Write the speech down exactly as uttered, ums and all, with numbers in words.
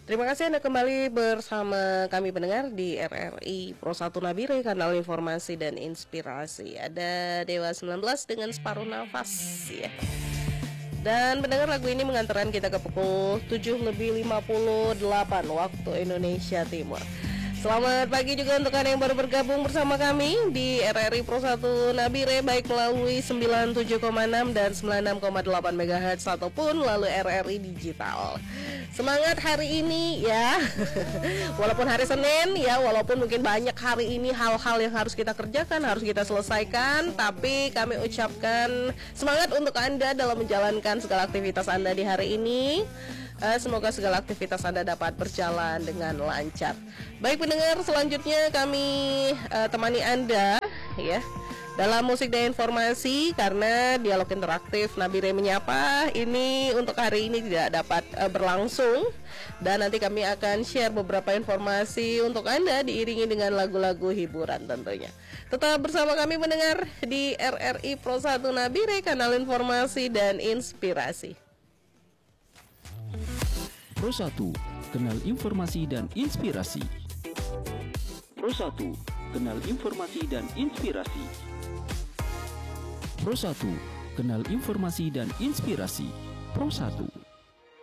Terima kasih Anda kembali bersama kami pendengar di R R I Pro satu Nabire, kanal informasi dan inspirasi. Ada Dewa sembilan belas dengan Separuh Nafas ya. Dan pendengar, lagu ini mengantarkan kita ke pukul tujuh lebih lima puluh delapan waktu Indonesia Timur. Selamat pagi juga untuk Anda yang baru bergabung bersama kami di R R I Pro satu Nabire, baik melalui sembilan puluh tujuh koma enam dan sembilan puluh enam koma delapan megahertz ataupun melalui R R I Digital. Semangat hari ini ya. Walaupun hari Senin ya, walaupun mungkin banyak hari ini hal-hal yang harus kita kerjakan, harus kita selesaikan, tapi kami ucapkan semangat untuk Anda dalam menjalankan segala aktivitas Anda di hari ini. Uh, semoga segala aktivitas Anda dapat berjalan dengan lancar. Baik pendengar, selanjutnya kami uh, temani Anda ya dalam musik dan informasi, karena dialog interaktif Nabire Menyapa ini untuk hari ini tidak dapat uh, berlangsung, dan nanti kami akan share beberapa informasi untuk Anda diiringi dengan lagu-lagu hiburan tentunya. Tetap bersama kami mendengar di R R I Pro satu Nabire, kanal informasi dan inspirasi. Pro satu, kenal informasi dan inspirasi. Pro satu, kenal informasi dan inspirasi. Pro satu, kenal informasi dan inspirasi. Pro satu.